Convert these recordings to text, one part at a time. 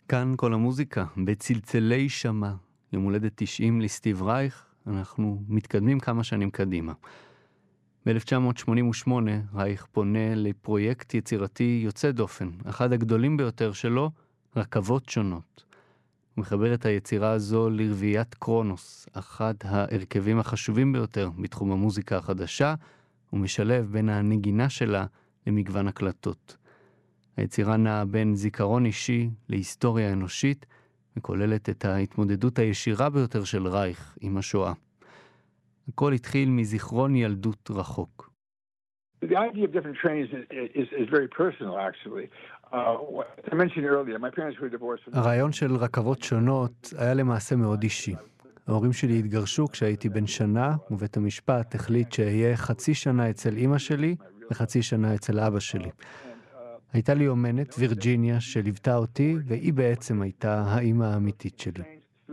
כאן כל המוזיקה, בצלצלי שמע, יום הולדת 90 לסטיב רייך, אנחנו מתקדמים כמה שנים קדימה. ב-1988 רייך פונה לפרויקט יצירתי יוצא דופן, אחד הגדולים ביותר שלו, רכבות שונות. הוא מחבר את היצירה הזו לרביית קרונוס, אחד ההרכבים החשובים ביותר בתחום המוזיקה החדשה, ומשלב בין הנגינה שלה למגוון הקלטות. היצירה נעה בין זיכרון אישי להיסטוריה אנושית, וכוללת את ההתמודדות הישירה ביותר של רייך עם השואה. הכל התחיל מזיכרון ילדות רחוק. The idea of different trains is very personal, actually. As I mentioned earlier, my parents were divorced. הרעיון של רכבות שונות היה למעשה מאוד אישי. ההורים שלי התגרשו כשהייתי בן שנה, ובית המשפט החליט שאהיה חצי שנה אצל אמא שלי וחצי שנה אצל אבא שלי. הייתה לי אומנת, וירג'יניה, שליוותה אותי, והיא בעצם הייתה האמא האמיתית שלי.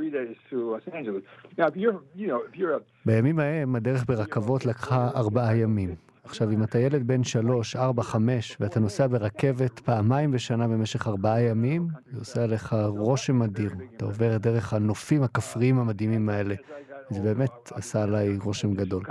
בימים ההם הדרך ברכבות לקחה 4 ימים. עכשיו, אם אתה ילד בן 3, 4, 5, ואתה נוסע ברכבת פעמיים בשנה במשך 4 ימים, זה עושה עליך רושם אדיר. אתה עובר דרך הנופים הכפריים המדהימים האלה. זה באמת עשה עליי רושם גדול.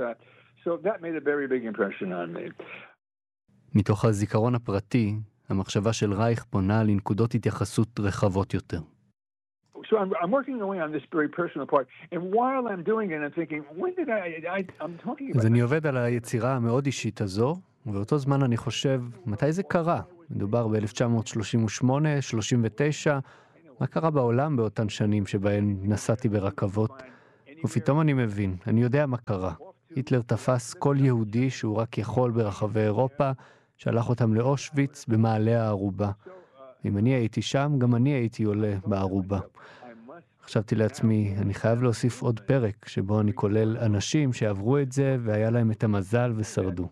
מתוך הזיכרון הפרטי, המחשבה של רייך פונה לנקודות התייחסות רחבות יותר. So I'm working away on this very personal part, and while I'm doing it, I'm thinking, when did I'm talking about... אז אני עובד על היצירה המאוד אישית הזו, ובאותו זמן אני חושב, מתי זה קרה? מדובר ב-1938, 39, מה קרה בעולם באותן שנים שבהן נסעתי ברכבות? ופתאום אני מבין, אני יודע מה קרה. היטלר תפס כל יהודי שהוא רק יכול ברחבי אירופה, שלח אותם לאושוויץ במעלה הערובה. אם אני הייתי שם, גם אני הייתי עולה בערובה. חשבתי לעצמי, אני חייב להוסיף עוד פרק, שבו אני כולל אנשים שעברו את זה, והיה להם את המזל ושרדו.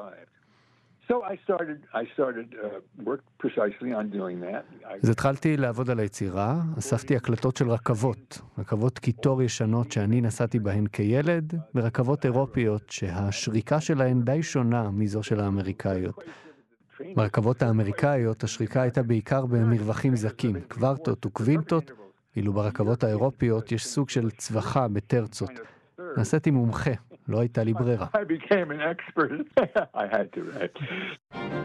אז התחלתי לעבוד על היצירה, אספתי הקלטות של רכבות קיטור ישנות שאני נסעתי בהן כילד, ורכבות אירופיות שהשריקה שלהן די שונה מזו של האמריקאיות. ברכבות האמריקאיות השריקה הייתה בעיקר במרווחים זקים, קוורטות וקווינטות, אילו ברכבות האירופיות יש סוג של צווחה בטרצות. נעשיתי מומחה, לא הייתה לי ברירה.